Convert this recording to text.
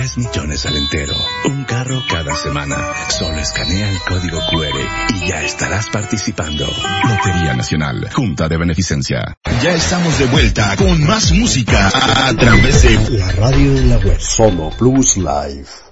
3 millones al entero. Un carro cada semana. Solo escanea el código QR y ya estarás participando. Lotería Nacional, Junta de Beneficencia. Ya estamos de vuelta con más música a través de la radio en la web. Sono Plus Live.